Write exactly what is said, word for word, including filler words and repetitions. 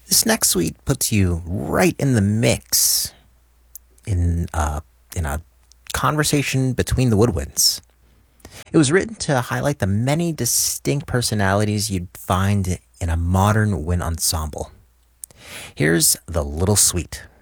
This next suite puts you right in the mix in uh, in a conversation between the woodwinds. It was written to highlight the many distinct personalities you'd find in a modern wind ensemble. Here's the Little Suite.